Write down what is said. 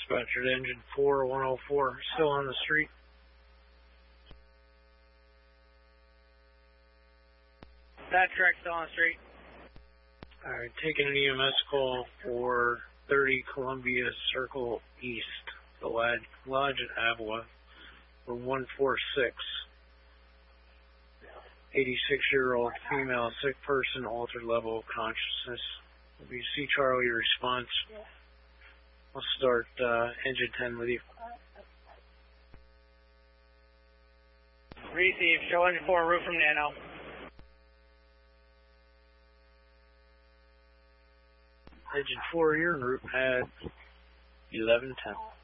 Dispatcher to engine 4104, still on the street. That track still on the street. Alright, taking an EMS call for 30 Columbia Circle East, the Lodge at Avila, for 146. 86-year-old female, sick person, altered level of consciousness. If you see Charlie response, I'll start engine 10 with you. Receive. Show engine 4, route from Nano. Engine 4, you're en route at 1110.